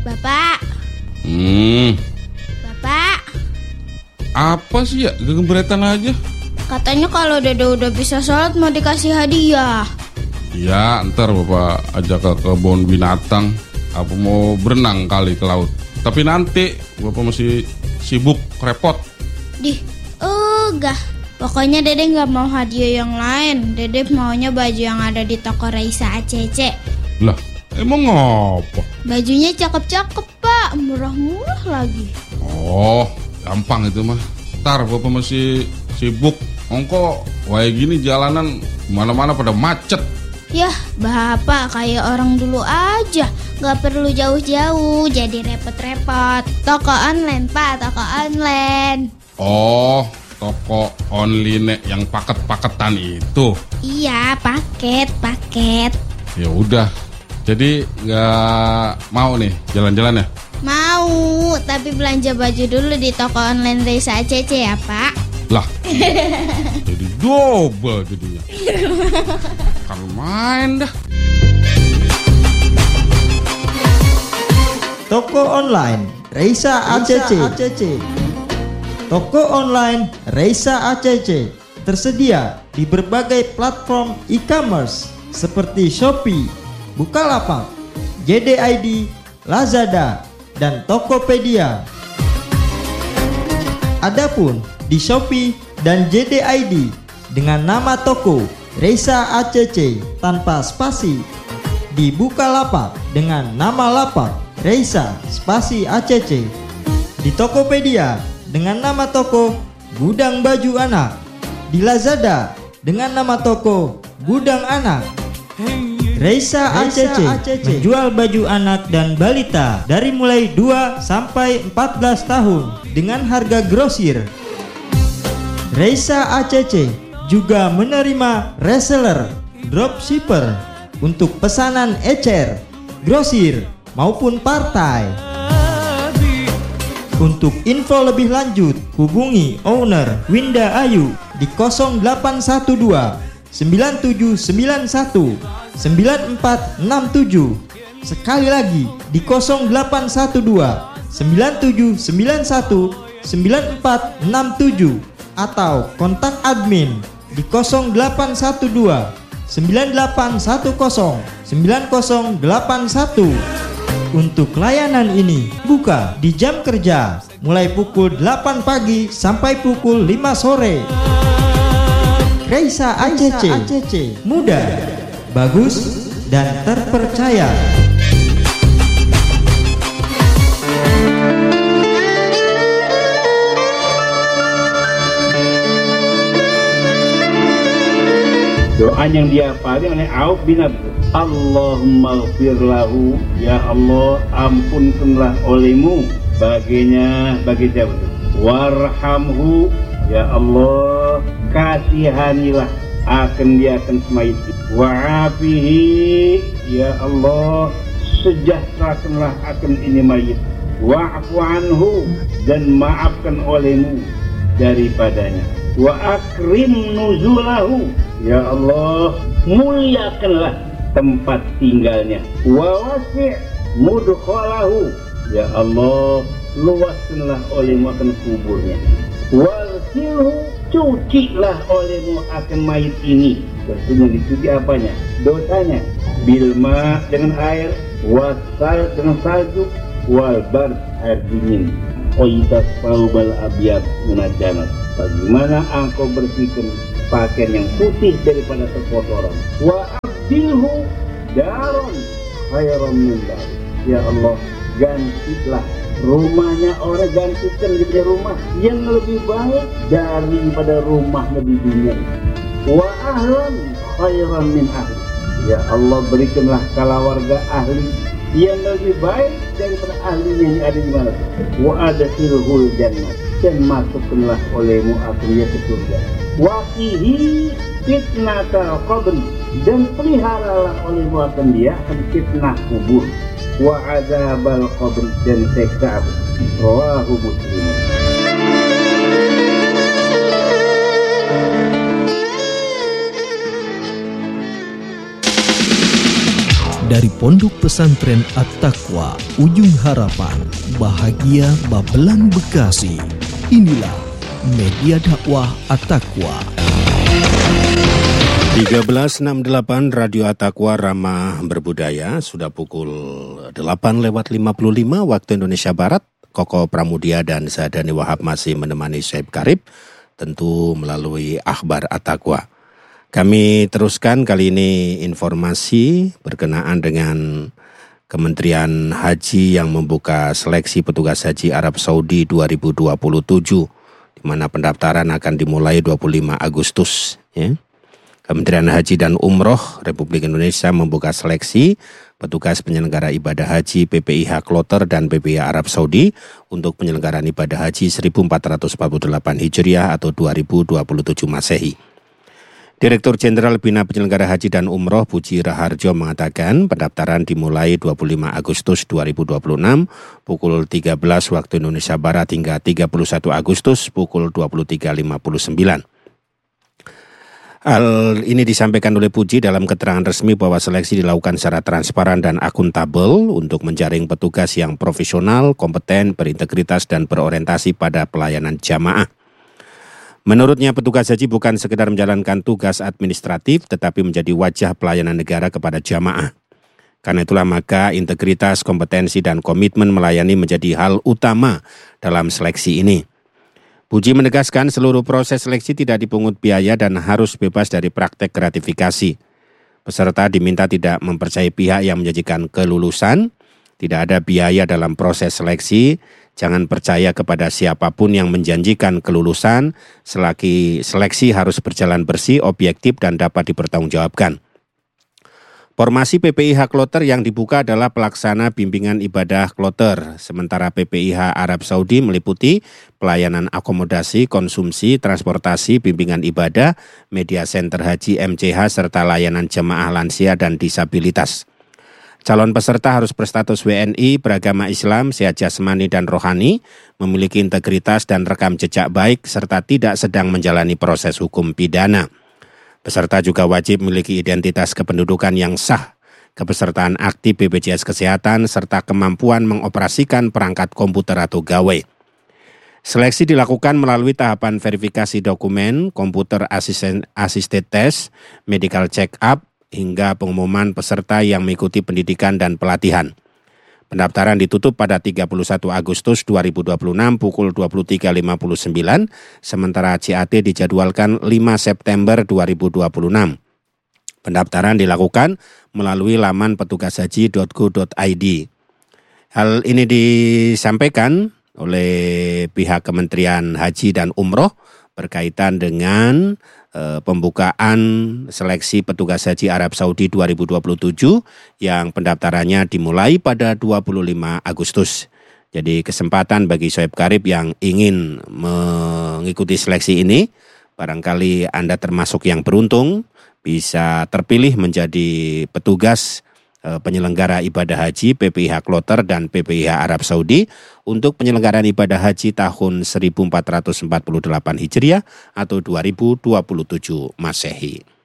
Bapak. Bapak. Apa sih ya? Gegemberetan aja. Katanya kalau Dede udah bisa sholat mau dikasih hadiah. Ya, ntar Bapak ajak ke kebun binatang. Apa mau berenang kali ke laut. Tapi nanti Bapak masih sibuk, repot. Enggak. Pokoknya Dede gak mau hadiah yang lain. Dede maunya baju yang ada di toko Raisa ACC. Lah, emang ngapa? Bajunya cakep-cakep, Pak. Murah-murah lagi. Oh, gampang itu mah. Ntar Bapak masih sibuk. Ongko, kayak gini jalanan mana-mana pada macet. Yah, Bapak kayak orang dulu aja. Gak perlu jauh-jauh, jadi repot-repot. Toko online, Pak, toko online. Oh, toko online yang paket-paketan itu. Iya, paket. Ya udah. Jadi nggak mau nih jalan-jalan ya? Mau, tapi belanja baju dulu di toko online Raisa ACC ya, Pak. Lah, jadi double jadinya. Kan main dah. Toko online Raisa ACC. Toko online Raisa ACC tersedia di berbagai platform e-commerce seperti Shopee, Bukalapak, JD.ID, Lazada, dan Tokopedia. Adapun di Shopee dan JD.ID dengan nama toko Raisa ACC tanpa spasi, di Bukalapak dengan nama lapak Raisa spasi ACC, di Tokopedia dengan nama toko Gudang Baju Anak, di Lazada dengan nama toko Gudang Anak. Raisa ACC menjual baju anak dan balita dari mulai 2 sampai 14 tahun dengan harga grosir. Raisa ACC juga menerima reseller, dropshipper untuk pesanan ecer, grosir maupun partai. Untuk info lebih lanjut, hubungi owner Winda Ayu di 0812 9791 9467. Sekali lagi di 0812 9791 9467 atau kontak admin di 0812 9810 9081. Untuk layanan ini buka di jam kerja mulai pukul 8 pagi sampai pukul 5 sore. Raisa ACC, mudah, bagus, dan terpercaya. Doa yang dihafalin oleh Auf bin Abdul, Allahumma ighfir lahu, ya Allah ampunkanlah olehmu baginya, bagi siapa itu? Warhamhu, ya Allah kasihanilah akan dia akan semayit. Wa'afihi, ya Allah sejahterakanlah akan ini mayit. Wa'fu anhu, dan maafkan olehmu daripadanya. Wa akrim nuzulahu, ya Allah muliakanlah tempat tinggalnya. Wa wasi' mudkhalahu, ya Allah luaskanlah olehmu akan kuburnya. Warsilhu, cucilah olehmu akan mayit ini. Tentunya dicuci apanya? Dosanya. Bilma, dengan air. Wasal, dengan salju. Walbar, air dingin. Oitas faubal abiyat munajanat. Bagaimana engkau bersihkan pakaian yang putih daripada kekotoran. Wa abdilhu daron khairan min dar. Ya Allah, gantilah rumahnya orang, gantikan dia rumah yang lebih baik daripada rumahnya di dunia. Wa ahlan khairan min ahli. Ya Allah, berikanlah keluarga ahli yang lebih baik daripada ahlinya yang ada di mana. Wa adkhilhul jannah, dan masukkanlah olehmu akhirnya ke surga. Wa qihi fitnatal qabr, dan peliharalah olehmu akan dia akan fitnah kubur. Wa azabal qabr, dan siksa kubur. Rawahu Muslim. Dari Pondok Pesantren At-Taqwa, Ujung Harapan, Bahagia Babelan Bekasi. Inilah Media Dakwah At-Taqwa. 1368 Radio At-Taqwa Ramah Berbudaya. Sudah pukul 8:55 waktu Indonesia Barat. Koko Pramudia dan Zadani Wahab masih menemani Syekh Karib, tentu melalui Akhbar At-Taqwa. Kami teruskan kali ini informasi berkenaan dengan Kementerian Haji yang membuka seleksi petugas haji Arab Saudi 2027, di mana pendaftaran akan dimulai 25 Agustus. Ya. Kementerian Haji dan Umroh Republik Indonesia membuka seleksi petugas penyelenggara ibadah haji PPIH Kloter dan PPIH Arab Saudi untuk penyelenggaraan ibadah haji 1448 Hijriah atau 2027 Masehi. Direktur Jenderal Bina Penyelenggara Haji dan Umroh Puji Raharjo mengatakan pendaftaran dimulai 25 Agustus 2026 pukul 13 waktu Indonesia Barat hingga 31 Agustus pukul 23.59. Hal ini disampaikan oleh Puji dalam keterangan resmi bahwa seleksi dilakukan secara transparan dan akuntabel untuk menjaring petugas yang profesional, kompeten, berintegritas dan berorientasi pada pelayanan jamaah. Menurutnya petugas haji bukan sekedar menjalankan tugas administratif tetapi menjadi wajah pelayanan negara kepada jamaah. Karena itulah maka integritas, kompetensi dan komitmen melayani menjadi hal utama dalam seleksi ini. Puji menegaskan seluruh proses seleksi tidak dipungut biaya dan harus bebas dari praktek gratifikasi. Peserta diminta tidak mempercayai pihak yang menjanjikan kelulusan, tidak ada biaya dalam proses seleksi. Jangan percaya kepada siapapun yang menjanjikan kelulusan, selagi seleksi harus berjalan bersih, objektif, dan dapat dipertanggungjawabkan. Formasi PPIH Kloter yang dibuka adalah pelaksana bimbingan ibadah Kloter, sementara PPIH Arab Saudi meliputi pelayanan akomodasi, konsumsi, transportasi, bimbingan ibadah, media center haji MCH, serta layanan jemaah lansia dan disabilitas. Calon peserta harus berstatus WNI, beragama Islam, sehat jasmani dan rohani, memiliki integritas dan rekam jejak baik, serta tidak sedang menjalani proses hukum pidana. Peserta juga wajib memiliki identitas kependudukan yang sah, kepesertaan aktif BPJS Kesehatan, serta kemampuan mengoperasikan perangkat komputer atau gawai. Seleksi dilakukan melalui tahapan verifikasi dokumen, komputer assisted test, medical check-up, hingga pengumuman peserta yang mengikuti pendidikan dan pelatihan. Pendaftaran ditutup pada 31 Agustus 2026 pukul 23.59, sementara CAT dijadwalkan 5 September 2026. Pendaftaran dilakukan melalui laman petugashaji.go.id. Hal ini disampaikan oleh pihak Kementerian Haji dan Umroh berkaitan dengan pembukaan seleksi petugas haji Arab Saudi 2027 yang pendaftarannya dimulai pada 25 Agustus. Jadi kesempatan bagi Syekh Karib yang ingin mengikuti seleksi ini, barangkali Anda termasuk yang beruntung bisa terpilih menjadi petugas penyelenggara ibadah haji PPIH Kloter dan PPIH Arab Saudi untuk penyelenggaraan ibadah haji tahun 1448 Hijriah atau 2027 Masehi.